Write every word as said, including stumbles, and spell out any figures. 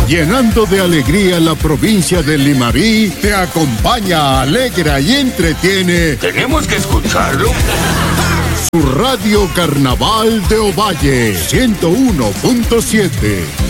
llenando de alegría la provincia de Limarí, te acompaña, alegra y entretiene. Tenemos que escucharlo. Su Radio Carnaval de Ovalle, ciento uno punto siete.